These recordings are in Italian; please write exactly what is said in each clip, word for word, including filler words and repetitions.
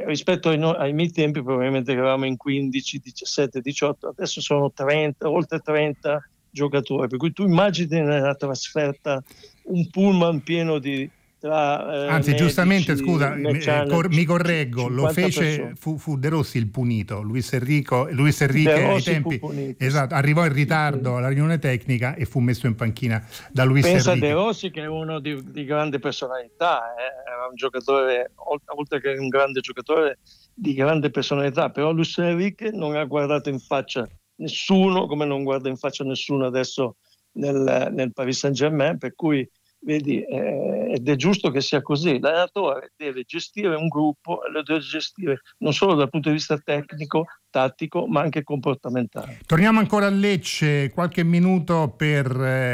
rispetto ai, no, ai miei tempi probabilmente eravamo in quindici, diciassette, diciotto, adesso sono trenta, oltre trenta giocatori, per cui tu immagini nella trasferta un pullman pieno di tra eh, anzi medici, giustamente scusa mecanici, cor- mi correggo, lo fece fu, fu De Rossi il punito, Luis Enrico Luis Enrique ai tempi punito, esatto, arrivò in ritardo sì. alla riunione tecnica e fu messo in panchina da Luis Pensa Enrique. Pensa a De Rossi che è uno di, di grande personalità, eh? Era un giocatore, oltre che un grande giocatore di grande personalità, però Luis Enrique non ha guardato in faccia nessuno, come non guarda in faccia nessuno adesso nel, nel Paris Saint-Germain, per cui vedi, eh, ed è giusto che sia così. L'allenatore deve gestire un gruppo e lo deve gestire non solo dal punto di vista tecnico, tattico, ma anche comportamentale. Torniamo ancora a Lecce, qualche minuto per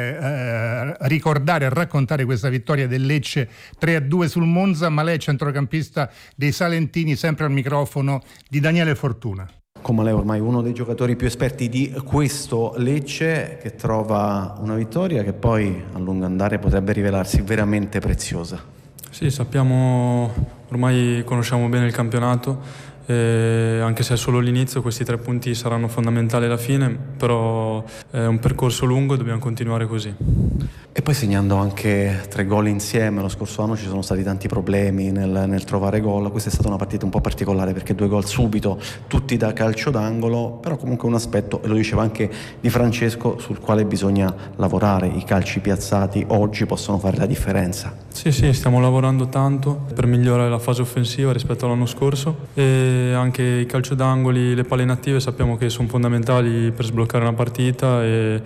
eh, ricordare e raccontare questa vittoria del Lecce tre a due sul Monza, ma lei è centrocampista dei Salentini, sempre al microfono di Daniele Fortuna. Come lei ormai uno dei giocatori più esperti di questo Lecce, che trova una vittoria che poi a lungo andare potrebbe rivelarsi veramente preziosa. Sì, sappiamo, ormai conosciamo bene il campionato, eh, anche se è solo l'inizio, questi tre punti saranno fondamentali alla fine, però è un percorso lungo e dobbiamo continuare così. E poi segnando anche tre gol insieme. Lo scorso anno ci sono stati tanti problemi nel, nel trovare gol, questa è stata una partita un po' particolare perché due gol subito, tutti da calcio d'angolo, però comunque un aspetto, e lo diceva anche Di Francesco, sul quale bisogna lavorare. I calci piazzati oggi possono fare la differenza. Sì, sì, stiamo lavorando tanto per migliorare la fase offensiva rispetto all'anno scorso, e anche i calcio d'angoli, le palle inattive sappiamo che sono fondamentali per sbloccare una partita, e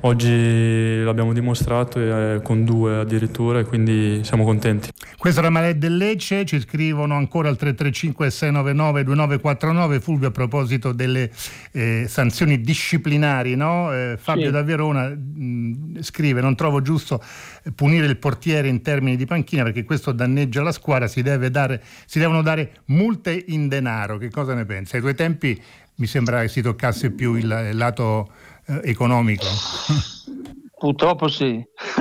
oggi l'abbiamo dimostrato, e con due addirittura, e quindi siamo contenti. Questo era Malè del Lecce, ci scrivono ancora al tre tre cinque sei nove nove due nove quattro nove. Fulvio, a proposito delle eh, sanzioni disciplinari, no? eh, Fabio sì. da Verona mh, scrive: non trovo giusto punire il portiere in termini di panchina perché questo danneggia la squadra, si deve dare, si devono dare multe in denaro. Che cosa ne pensi? Ai tuoi tempi mi sembra che si toccasse più il, il lato eh, economico. Purtroppo sì.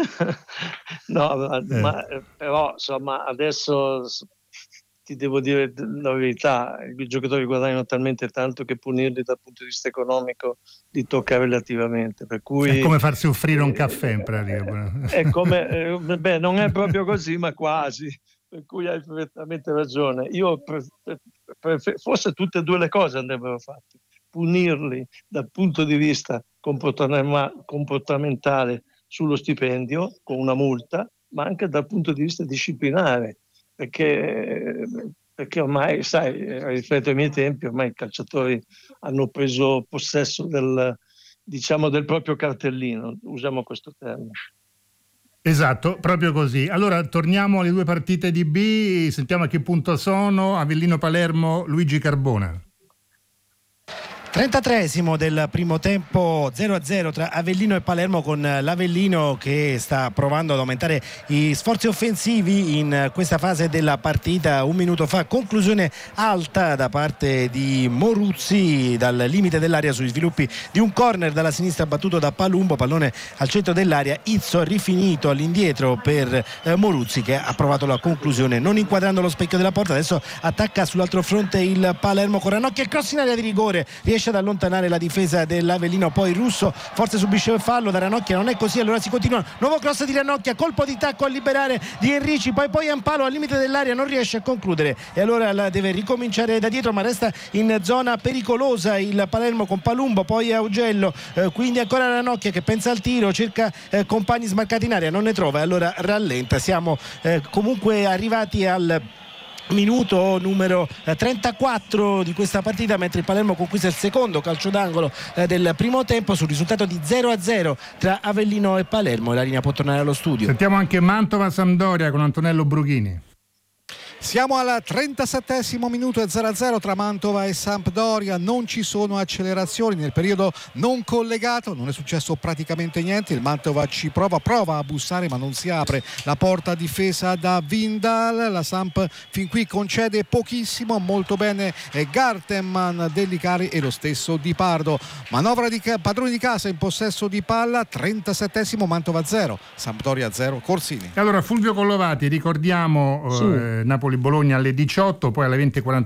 No, eh. ma però insomma adesso ti devo dire la verità, i giocatori guadagnano talmente tanto che punirli dal punto di vista economico li tocca relativamente, per cui è come farsi offrire un caffè in pratica. È come eh, beh, non è proprio così, ma quasi, per cui hai perfettamente ragione. Io pre- pre- forse tutte e due le cose andrebbero fatte: punirli dal punto di vista comportamentale sullo stipendio con una multa, ma anche dal punto di vista disciplinare, perché, perché ormai, sai, rispetto ai miei tempi, ormai i calciatori hanno preso possesso del, diciamo, del proprio cartellino, usiamo questo termine. Esatto, proprio così. Allora torniamo alle due partite di B, sentiamo a che punto sono. Avellino Palermo, Luigi Carbona. trentatreesimo del primo tempo, zero a zero tra Avellino e Palermo, con l'Avellino che sta provando ad aumentare gli sforzi offensivi in questa fase della partita. Un minuto fa conclusione alta da parte di Moruzzi dal limite dell'area sugli sviluppi di un corner dalla sinistra battuto da Palumbo, pallone al centro dell'area, Izzo rifinito all'indietro per eh, Moruzzi, che ha provato la conclusione non inquadrando lo specchio della porta. Adesso attacca sull'altro fronte il Palermo con Ranocchia, cross in area di rigore, riesce ad allontanare la difesa dell'Avellino, poi Russo forse subisce il fallo da Ranocchia, non è così, allora si continua, nuovo cross di Ranocchia, colpo di tacco a liberare di Enrici, poi poi Ampalo al limite dell'area, non riesce a concludere e allora la deve ricominciare da dietro, ma resta in zona pericolosa il Palermo con Palumbo, poi Augello, eh, quindi ancora Ranocchia che pensa al tiro, cerca eh, compagni smarcati in area, non ne trova e allora rallenta. Siamo eh, comunque arrivati al minuto numero trentaquattro di questa partita, mentre il Palermo conquista il secondo calcio d'angolo eh, del primo tempo sul risultato di zero a zero tra Avellino e Palermo, e la linea può tornare allo studio. Sentiamo anche Mantova-Sampdoria con Antonello Brughini. Siamo al trentasettesimo minuto e zero a zero tra Mantova e Sampdoria, non ci sono accelerazioni nel periodo non collegato, non è successo praticamente niente, il Mantova ci prova, prova a bussare ma non si apre la porta difesa da Vindal, la Samp fin qui concede pochissimo, molto bene Garteman, Dellicari e lo stesso Di Pardo. Manovra di padroni di casa in possesso di palla, trentasettesimo, Mantova zero, Sampdoria zero, Corsini. Allora Fulvio Collovati, ricordiamo sì. eh, Napoli Bologna alle diciotto, poi alle venti e quaranta